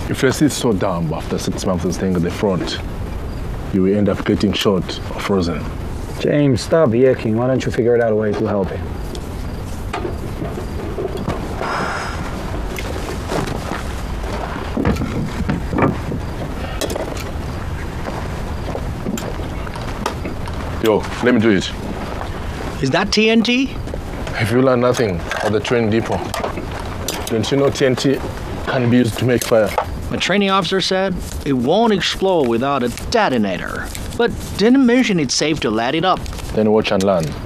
If your seat's so dumb after 6 months of staying at the front, you will end up getting shot or frozen. James, stop yakking. Why don't you figure out a way to help him? Yo, let me do it. Is that TNT? If you learn nothing at the train depot, don't you know TNT can be used to make fire? My training officer said it won't explode without a detonator, but didn't mention it's safe to light it up. Then watch and learn.